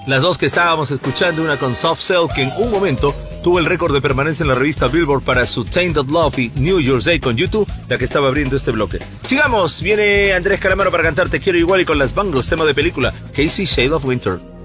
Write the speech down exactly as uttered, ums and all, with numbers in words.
Las dos que estábamos escuchando, una con Soft Cell, que en un momento tuvo el récord de permanencia en la revista Billboard para su Tainted Love, y New Year's Day con YouTube, la que estaba abriendo este bloque. Sigamos, viene Andrés Calamaro para cantar Te Quiero Igual y con las Bangles, tema de película Hazy Shade of Winter.